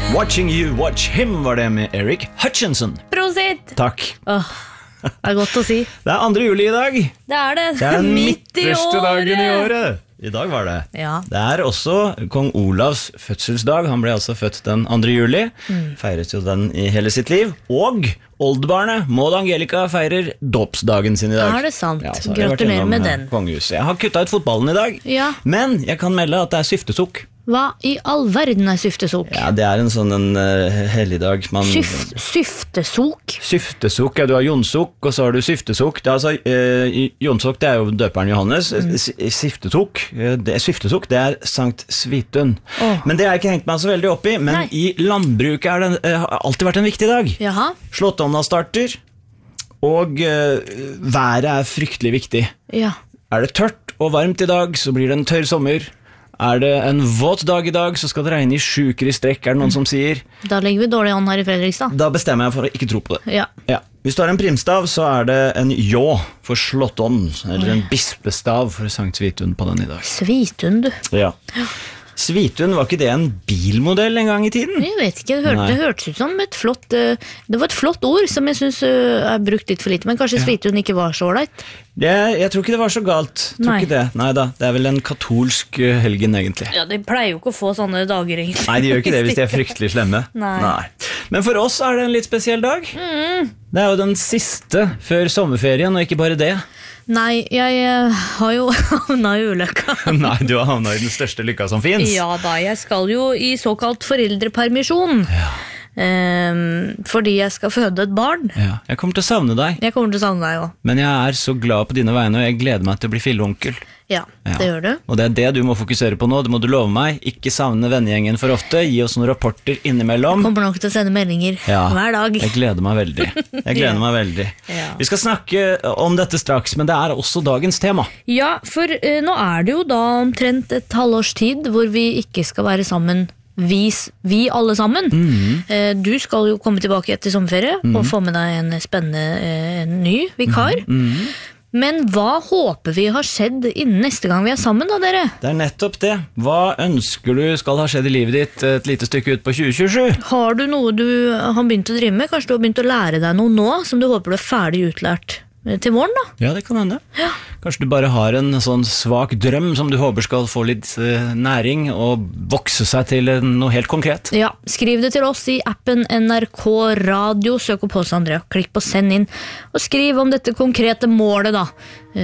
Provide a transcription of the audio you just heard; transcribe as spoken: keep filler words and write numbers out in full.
Watching You Watch Him var det med Eric Hutchinson. Prosit! Takk. Åh, det er godt å si. Det er andre juli i dag. Det er det. Det er den Midt i midterste dagen i året. året. I dag var det. Ja. Det er også kong Olavs fødselsdag. Han ble altså født den andre juli. Mm. Feiret jo den i hele sitt liv. Og oldebarnet Maud Angelica feirer dåpsdagen sin i dag. Er det sant? Ja, så har jeg vært Gratulerer innom, med eh, den. Kongehuset. Jeg har kuttet ut fotballen i dag. Ja. Men jeg kan melde at det er syftesukk. Hva i all verden er syftesok? Ja, det er en sånn en, uh, helligdag. Man... Syf, syftesok? Syftesukk, ja, du har jonsukk, og så har du syftesukk. Det er altså, eh, jonsukk, det er jo døperen Johannes. Mm. Syftesukk, eh, det, syftesukk, det er Sankt Svitun. Oh. Men det har jeg ikke hengt meg så veldig opp i, men Nei. i landbruket er det, eh, har alltid vært en viktig dag. Jaha. Slåttonna starter, og eh, været er fryktelig viktig. Ja. Er det tørt og varmt i dag, så blir det en tørr sommer. Er det en våt dag i dag, så skal det regne i sju uker i strekk, er det noen som sier. Da legger vi dårlig an her i Fredrikstad. Da bestemmer jeg for å ikke tro på det. Ja. Ja. Hvis du har en primstav, så er det en jå for slåtton, eller en bispestav for Sankt Svitun på den i dag. Svitun, du. Ja. Svitun, var ikke det en bilmodell en gang i tiden? Jeg vet ikke, det, hørte, det hørtes ut som et flott uh, Det var et flott ord som jeg synes uh, er brukt litt for lite. Men kanskje ja. Svitun ikke var så ålreit? Jeg, jeg tror ikke det var så galt. Tror Nei. Ikke det. Neida, det er vel en katolsk uh, helgen egentlig. Ja, de pleier jo ikke å få sånne dager egentlig. Nei, de gjør ikke det hvis de er fryktelig slemme. Nei. Nei. Men for oss er det en litt spesiell dag. Mm. Det er jo den siste før sommerferien, og ikke bare det. Nei, jeg uh, har jo havnet i ulykka. Nei, du har havnet i den største lykka som finnes. Ja da, jeg skal jo i såkalt foreldrepermisjon. Ja. Um, fordi jeg skal føde et barn. Ja, jeg kommer til å savne deg. Jeg kommer til å savne deg også. Men jeg er så glad på dine vegne, og jeg gleder meg til å bli filleonkel. Ja, ja, det gjør du. Og det er det du må fokusere på nå, det må du love meg. Ikke savne vennegjengen for ofte, gi oss noen rapporter innimellom. Jeg kommer nok til å sende meldinger ja, hver dag. Jeg gleder meg veldig. Jeg gleder ja. meg veldig. Ja. Vi skal snakke om dette straks, men det er også dagens tema. Ja, for uh, nå er det jo da omtrent et halvårs tid hvor vi ikke skal være sammen. Vi, vi alle sammen. Mm. Du skal jo komme tilbake etter sommerferie mm. og få med deg en spennende en ny vikar. Mm. Mm. Men hva håper vi har skjedd innen neste gang vi er sammen da, dere? Det er nettopp det. Hva ønsker du skal ha skjedd i livet ditt et lite stykke ut på tjue tjuesju? Har du noe du har begynt å drive med? Kanskje du har begynt å lære deg noe nå som du håper du er ferdig utlært til våren da? Ja, det kan hende. Ja. Kanskje du bare har en sånn svak drøm som du håper skal få litt uh, næring og vokse seg til uh, noe helt konkret. Ja, skriv det til oss i appen N R K Radio, søk opp hos Andrea, klikk på send inn, og skriv om dette konkrete målet da.